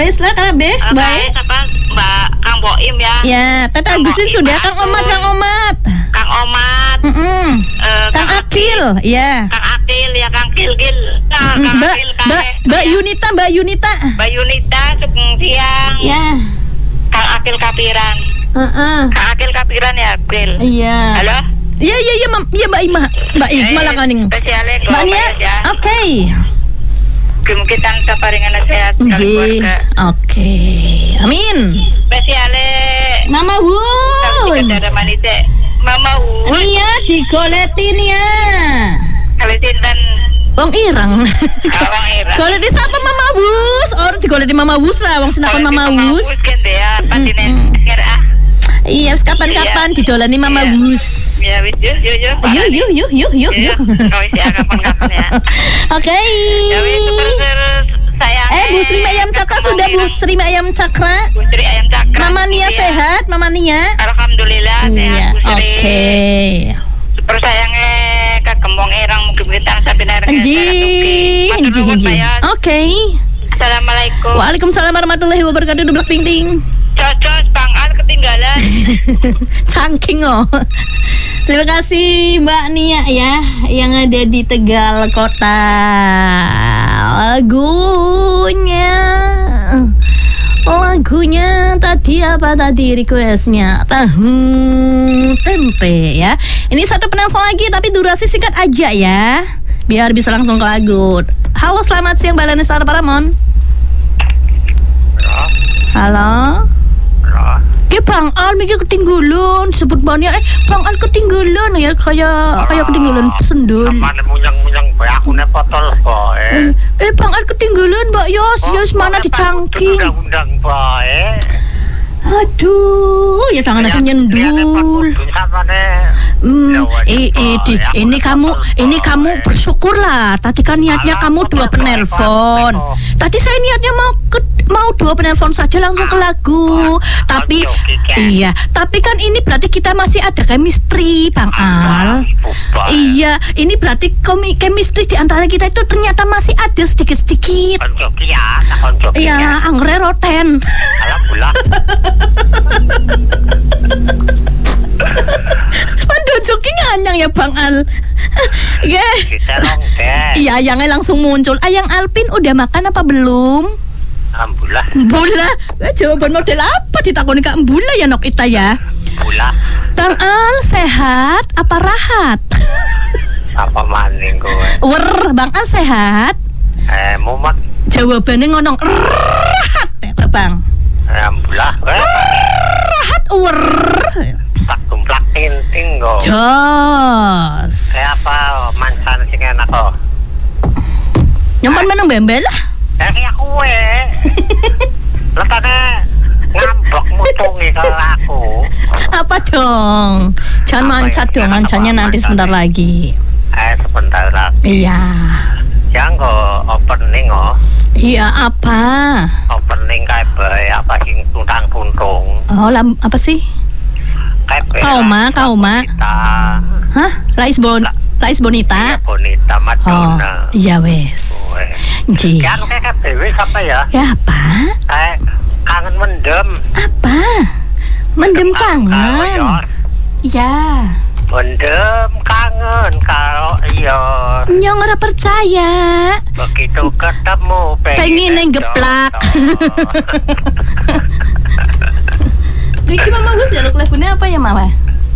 Wes lah Karabe. Baik. Siapa? Mbak Kang Boim ya. Ya, Tata Agusin sudah. Kang Omat. Kang Omat. Kang Akil, ya. Kang Akil ya, Kang Gil. Mbak Yunita. Mbak Yunita Sukeng Siang. Ya. Kang Akil Kapiran. Kang Akil Kapiran ya, Akil. Iya. Halo? Iya, Mbak Ima. Mbak Ima lah kaning. Mbak Nia. Oke. Kemungkinan saparingan sehat keluarga. Oke. Amin. Spesiale Mama Wus. Mama Wus. Iya, digoletin ya. Kali sinten Wong Ireng. Wong Ireng. Goleti sapa Mama Wus? Orang digoleti Mama Wus lah, wong sinakon Mama Wus. Iya, kapan-kapan didolani Mama Wus. Ya, wis yuk. Kau isi kapan-kapan ya. Oke. Ya wis sayang. Bu Sri Ayam Cakra sudah Bu Sri Ayam Cakra. Bu Sri Ayam Cakra. Mama Nia sehat, Mama Nia. Alhamdulillah sehat Bu Sri. Oke. Super sayangnya kagembong irang mungkin kita sampai nareng. Enji. Oke. Assalamualaikum. Waalaikumsalam warahmatullahi wabarakatuh. Dublak ting ting. Cocos Bang Al ketinggalan. Cangking oh. Terima kasih Mbak Nia ya, yang ada di Tegal Kota. Lagunya tadi apa tadi requestnya? Tahu tempe ya. Ini satu penelpon lagi tapi durasi singkat aja ya, biar bisa langsung ke lagu. Halo, selamat siang Mbak Leni Sar Paramon. Halo. Bang Al mikir ketinggalan disebut banyak Bang Al ketinggalan ya, kayak ketinggalan sendul. Mana munyang bae aku ne potol bae. Bang Al ketinggalan Mbak Yos mana dicangking. Undang-undang bae. Aduh, ya tangan nasi nyendul. Ini kamu bersyukurlah. Tadi kan niatnya kamu dua penelpon. Tadi saya niatnya mau dua penelpon saja langsung ke lagu. Tapi kan ini berarti kita masih ada chemistry, Bang Al. Iya, ini berarti chemistry di antara kita itu ternyata masih ada sedikit-sedikit. Iya, anggere roten. Alhamdulillah. Aduh, joking anyang ya Bang Al. Iya, ayangnya langsung muncul. Ayang Alpin udah makan apa belum? Alhamdulillah. Mbula. Jawaban model apa ditakoni Kak Mbula ya Nok Ita ya? Mbula. Bang Al sehat apa rahat? Apa maning kowe? Bang Al sehat? Mumet. Jawabannya ngonong rahat ya Bang. Alhamdulillah. Rahat Tak tumplak tinting kok. Jos. Kayak apa mancan sing enak kok. Nyampan meneng bembel lah. Kayak kue. Lekane ngambek mutungi kalau aku. Apa dong? Jangan mancat dong, mancannya nanti sebentar lagi. Sebentar lagi. Iya. Yang kok opening kok. Iya, apa? Opening kayak bae apa sing tuntang-tuntung. Oh, apa sih? Kauma. Hah? Lais Bonita? Iya, Bonita Madonna. Oh, iya wes. Ji. Kan kayak dewe apa ya? Ya apa? Kangen mendem. Apa? Mendem kangen. Iya. Mendem kangen kalau iya. Nyong ora percaya. Begitu ketemu pengen ngeplak. Riki Mama Gus ya, lagunya apa ya Mama?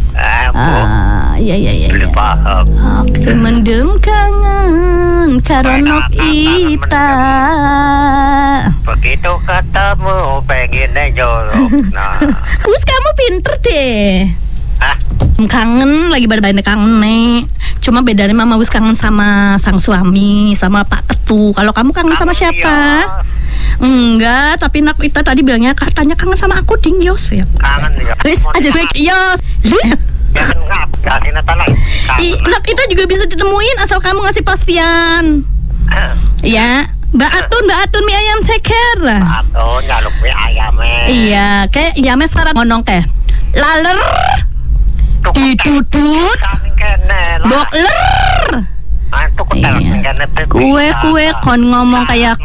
Iya. Belum paham. Oke, mendem kangen karena Ita. Begitu ketemu pengen jorok. Nah. Gus, kamu pinter deh. Kangen lagi pada kangen nek. Cuma bedanya Mama Gus kangen sama sang suami, sama Pak Ketu. Kalau kamu kangen sama siapa? Enggak, tapi Nak Ita tadi bilangnya katanya kangen sama aku ding Yos ya. Kangen ya. Wis aja gue Yos. Nak Ita juga bisa ditemuin asal kamu ngasih pastian. Ya, Mbak Atun mie ayam ceker. Atun nyaluk mie ayamnya. Iya, kayak ayamnya sekarang ngonong kayak laler. Didudut Bokler. Kue kon ngomong kayak